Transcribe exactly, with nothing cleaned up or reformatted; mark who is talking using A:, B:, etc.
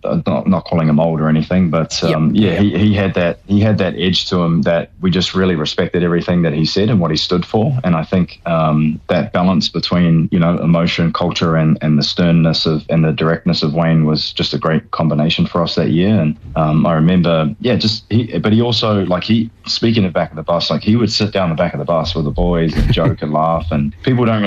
A: uh, not, not calling him old or anything, but um, yep. yeah, yep. he he had that he had that edge to him that we just really respected everything that he said and what he stood for. And I think um, that balance between, you know, emotion, culture, and, and the sternness of and the directness of Wayne was just a great combination for us that year. And um, I remember, yeah, just he, but he also, like, he speaking of back of the bus, like he would sit down the back of the bus with the boys and joke and laugh, and people don't